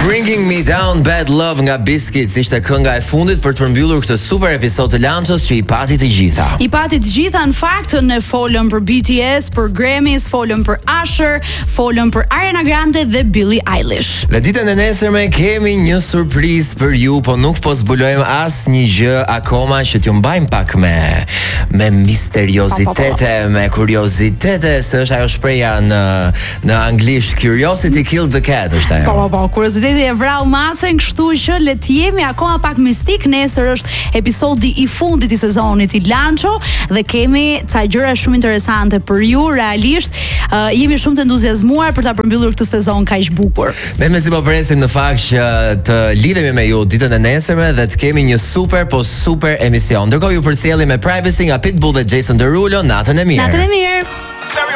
Bringing Me Down Bad Love nga Biscuits ishte kënga e fundit për të përmbyllur këtë super episod të Lançës që i pati të gjitha. I pati të gjitha në fakt, ne folëm për BTS, për Grammys, folëm për Usher, folëm për Ariana Grande dhe Billie Eilish. Dhe ditën e nesërme kemi një surprizë për ju, po nuk po zbulojmë asnjë gjë akoma që t'ju mbajmë pak me misteriozitete, me kuriozitete, se është ajo shpreha në anglisht curiosity killed the cat, është ajo. Po, kurioziteti e vrau masën, kështu që le të jemi akoma pak mistik. Nesër është episodi i fundit i sezonit i Lanço dhe kemi ca gjëra shumë interesante për ju. Realisht jemi shumë të entuziazmuar për ta përmbyllur këtë sezon kaq bukur. Ne mezi po presim në fakt që të lidhemi me ju ditën e nesërme dhe të kemi një super emision. Ndërkohë ju përcjellim me Privacy nga Pitbull dhe Jason Derulo. Natën e mirë. Natën e mirë.